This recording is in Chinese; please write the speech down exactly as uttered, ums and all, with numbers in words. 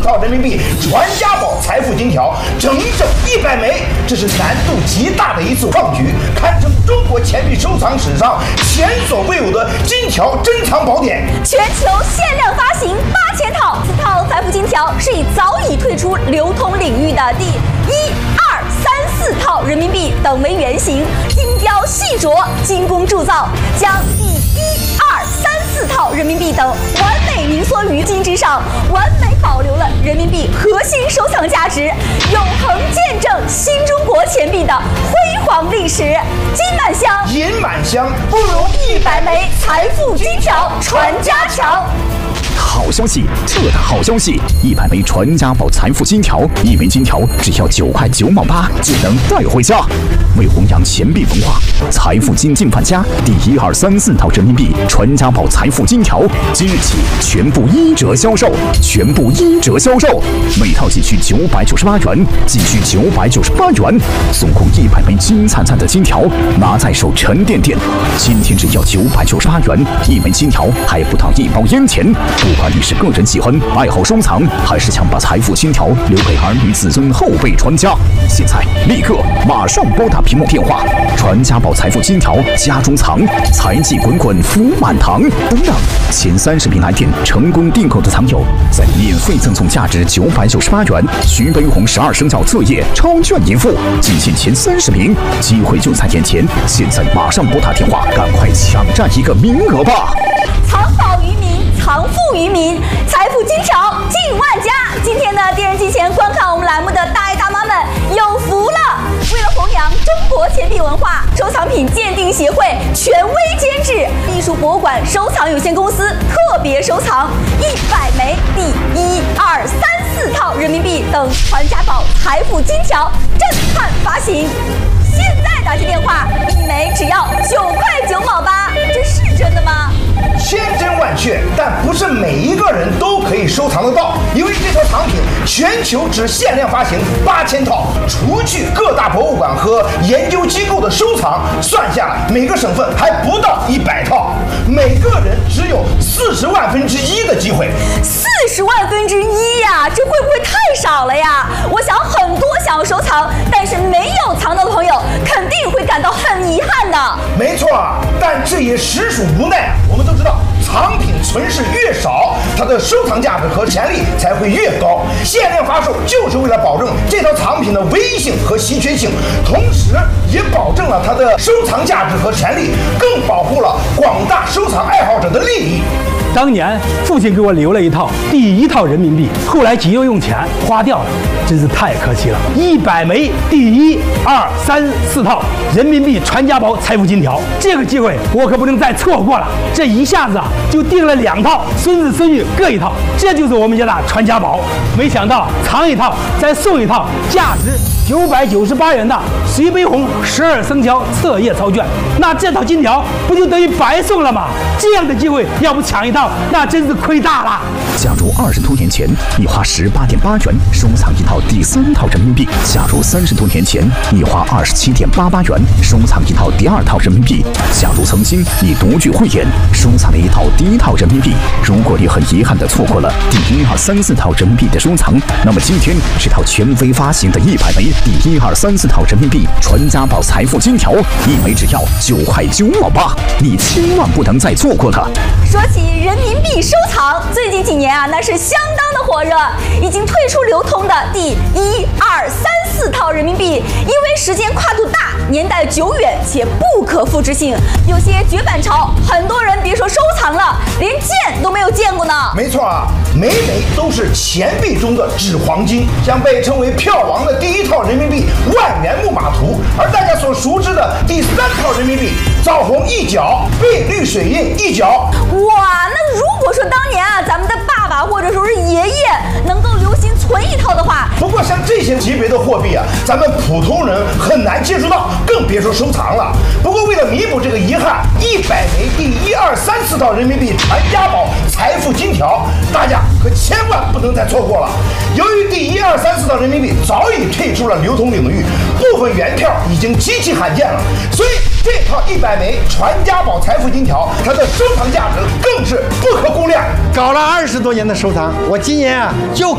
套人民币传家宝财富金条，整整一百枚，这是难度极大的一次创举，堪称中国钱币收藏史上前所未有的金条珍藏宝典。 全球限量发行八千套，此套财富金条是以早已退出流通领域的第一、二、三、四套人民币等为原型，精雕细琢、精工铸造，将第一、二、三、四套人民币等完美凝缩于金之上，完美保留了人民币核心收藏价值，永恒见证新中国钱币的辉煌历史。金满箱， 银满箱，不如一百枚财富金条传家强。 好消息，特大好消息！一百枚传家宝财富金条，一枚金条只要九块九毛八就能带回家。为弘扬钱币文化，财富金进范家第一、二、三、四套人民币传家宝财富金条，即日起全部一折销售，全部一折销售，每套仅需九百九十八元，仅需九百九十八元，送空一百枚金灿灿的金条，拿在手沉甸甸。今天只要九百九十八元一枚金条，还不到一包烟钱。不管你是个人喜欢、爱好收藏，还是想把财富金条留给儿女子孙、后辈传家，现在立刻马上拨打屏幕电话，传家宝财富金条家中藏，财气滚滚福满堂。等等，前三十名来电成功订购的藏友，再免费赠送价值九百九十八元徐悲鸿十二生肖册页超券一副，仅限前三十名，机会就在眼前，现在马上拨打电话，赶快抢占一个名额吧！ 藏宝于民，藏富于民，财富金条进万家。今天呢，电视机前观看我们栏目的大爷大妈们有福了！为了弘扬中国钱币文化，收藏品鉴定协会权威监制艺术博物馆收藏有限公司特别收藏一百枚第一、二、三、四套人民币等传家宝财富金条震撼发行。现在打进电话，一枚只要九块九毛八，这是真的吗？ 千真万确，但不是每一个人都可以收藏得到，因为这套藏品全球只限量发行八千套，除去各大博物馆和研究机构的收藏，算下来每个省份还不到一百套，每个人只有四十万分之一的机会。 四十万分之一呀，这会不会太少了呀？我想很多想要收藏但是没有藏到的朋友，肯定会感到很遗憾的。 没错，但这也实属无奈。我们都知道，藏品存世越少，它的收藏价值和潜力才会越高。限量发售就是为了保证这套藏品的唯一性和稀缺性，同时也保证了它的收藏价值和潜力，更保护了广大收藏爱好者的利益。 当年父亲给我留了一套第一套人民币，后来急着用钱花掉了，真是太可惜了。一百枚第一、二、三、四套人民币传家宝财富金条，这个机会我可不能再错过了。这一下子啊，就订了两套，孙子孙女各一套，这就是我们家的传家宝。没想到藏一套再送一套，价值九百九十八元的徐悲鸿十二生肖册页钞券，那这套金条不就等于白送了吗？这样的机会要不抢一套，那真是亏大了。 假如二十多年前你花十八点八元收藏一套第三套人民币，假如三十多年前你花二十七点八八元收藏一套第二套人民币，假如曾经你独具慧眼收藏了一套第一套人民币，如果你很遗憾地错过了第一、二、三、四套人民币的收藏，那么今天这套权威发行的一百枚第一、二、三、四套人民币传家宝财富金条，一枚只要九块九毛八，你千万不能再错过它。 说起人民币收藏，最近几年啊，那是相当的火热。已经退出流通的第一、二、三、四套人民币，因为时间跨度大、年代久远且不可复制性，有些绝版潮，很多人别说收藏了，连见都没有见过呢。 没错啊，每枚都是钱币中的纸黄金，像被称为票王的第一套人民币万元木马图，而大家所熟知的第三套人民币枣红一角，碧绿水印一角。 哇，那如果说当年啊，咱们的爸爸或者说是爷爷能够留心存一套的话， 不过像这些级别的货币啊，咱们普通人很难接触到，更别说收藏了。不过为了弥补这个遗憾，一百枚第一、二、三、四套人民币传家宝财富金条，大家可千万不能再错过了。由于第一、二、三、四套人民币早已退出了流通领域，部分原票已经极其罕见了，所以这套一百枚传家宝财富金条，它的收藏价值更是不可估量。 搞了二十多年的收藏，我今年啊就